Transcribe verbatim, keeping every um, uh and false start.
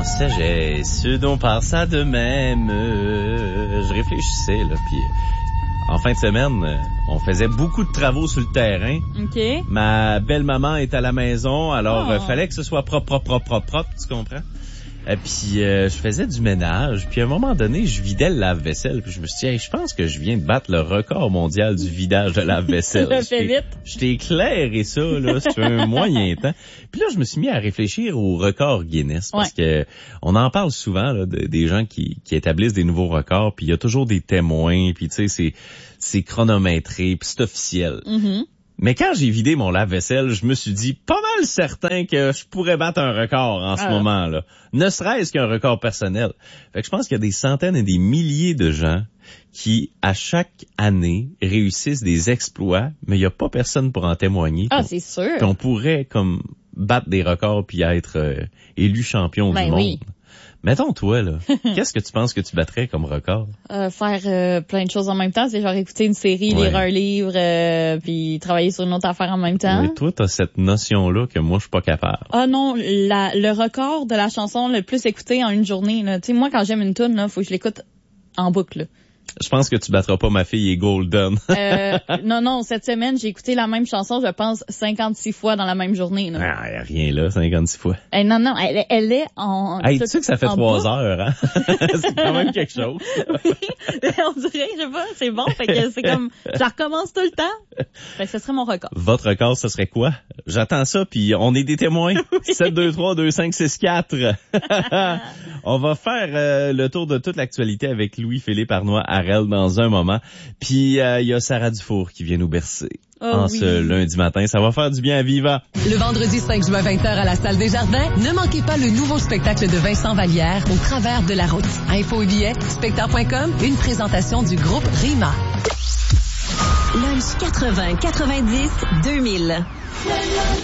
sagesse dont par ça de même. Euh, je réfléchissais, là, puis en fin de semaine, euh, on faisait beaucoup de travaux sur le terrain. OK. Ma belle-maman est à la maison, alors il Oh. euh, fallait que ce soit propre, propre, propre, propre, propre, tu comprends? Et puis euh, je faisais du ménage, puis à un moment donné, je vidais le lave-vaisselle, puis je me suis dit, hey, je pense que je viens de battre le record mondial du vidage de lave-vaisselle. Ça fait vite. Je t'ai éclairé ça, là, sur un moyen temps. Puis là, je me suis mis à réfléchir au record Guinness, parce Ouais. que on en parle souvent, là, de- des gens qui, qui établissent des nouveaux records, puis il y a toujours des témoins, puis tu sais, c'est, c'est chronométré, puis c'est officiel. Mm-hmm. Mais quand j'ai vidé mon lave-vaisselle, je me suis dit pas mal certain que je pourrais battre un record en ce Ah. moment-là. Ne serait-ce qu'un record personnel. Fait que je pense qu'il y a des centaines et des milliers de gens qui, à chaque année, réussissent des exploits, mais il n'y a pas personne pour en témoigner. Ah, Qu'on- c'est sûr. qu'on pourrait comme battre des records puis être euh, élu champion Ben du monde. oui. Mettons toi, là, qu'est-ce que tu penses que tu battrais comme record? Euh, faire euh, plein de choses en même temps, c'est genre écouter une série, Ouais. lire un livre, euh, puis travailler sur une autre affaire en même temps. Mais toi, t'as cette notion-là que moi, je suis pas capable. Ah non, la, le record de la chanson le plus écoutée en une journée, là. Tu sais, moi, quand j'aime une tune, là, faut que je l'écoute en boucle, là. Je pense que tu battras pas Ma fille est golden. Euh, non, non, cette semaine, j'ai écouté la même chanson, je pense, cinquante-six fois dans la même journée, là. Ah, y a rien là, cinquante-six fois. Eh, non, non, elle, elle est en... Hey, tu sais que ça fait en trois boucle. heures, hein? C'est quand même quelque chose. Oui, on dirait, je sais pas, c'est bon, fait que c'est comme, je la recommence tout le temps. Fait que ce serait mon record. Votre record, ce serait quoi? J'attends ça, puis on est des témoins. sept deux trois deux cinq six quatre. On va faire euh, le tour de toute l'actualité avec Louis-Philippe Arnois-Harel dans un moment. Puis euh, il y a Sarah Dufour qui vient nous bercer Oh en oui. ce lundi matin. Ça va faire du bien à Viva. Le vendredi cinq juin vingt heures à la Salle des Jardins, ne manquez pas le nouveau spectacle de Vincent Vallière, Au travers de la route. Info et billets, spectacle point com, une présentation du groupe Rima. Lunch quatre-vingts quatre-vingt-dix deux mille.